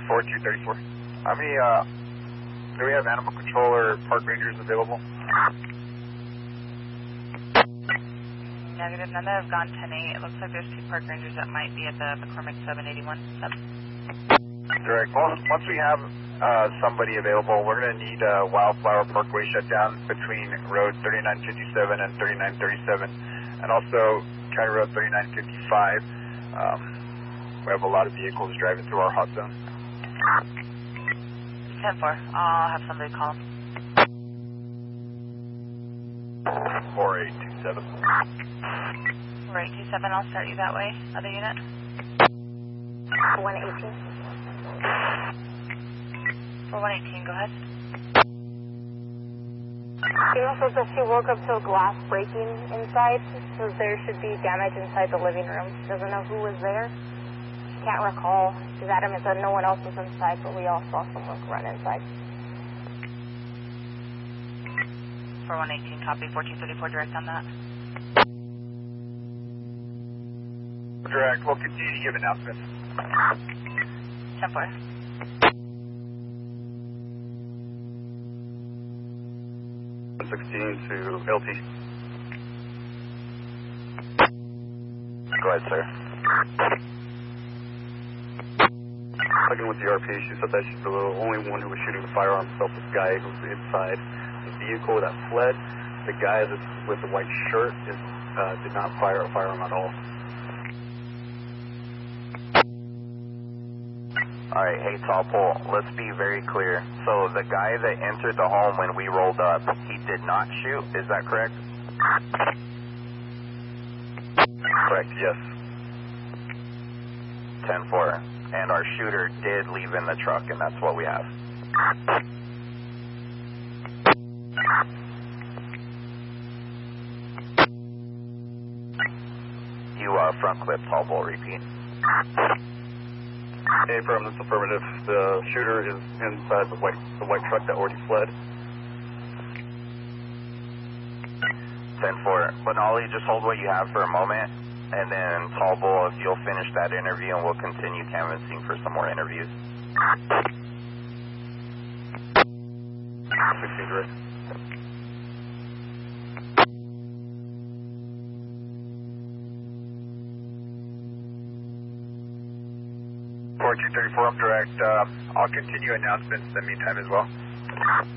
4234. How many, do we have animal control or park rangers available? Negative, none that have gone 10-8. It looks like there's 2 park rangers that might be at the McCormick 781. Direct. Once we have somebody available, we're going to need Wildflower Parkway shut down between Road 3957 and 3937, and also County Road 3955. We have a lot of vehicles driving through our hot zone. 10-4. I'll have somebody call them. 4827. 4827, I'll start you that way. Other unit? 118. 4118, go ahead. Female says that she woke up to a glass breaking inside, so there should be damage inside the living room. She doesn't know who was there. She can't recall. She's adamant that no one else was inside, but we all saw someone run inside. 4118, copy. 1434, direct on that. Direct. We'll continue to give announcements. 10-4. 16 to LT. Go ahead, sir. Talking with the RP, she said that she's the only one who was shooting the firearm himself, this guy who was inside the vehicle that fled. The guy that's with the white shirt did not fire a firearm at all. Alright, hey Tall Pole, let's be very clear. So the guy that entered the home when we rolled up, he did not shoot, is that correct? Correct, yes. 10-4. And our shooter did leave in the truck, and that's what we have. You front clip, Tall Pole, repeat. Affirm, that's affirmative. The shooter is inside the white truck that already fled. 10-4. Benali, just hold what you have for a moment, and then Tall Bull, if you'll finish that interview, and we'll continue canvassing for some more interviews. 16 direct. I'm direct. I'll continue announcements in the meantime as well.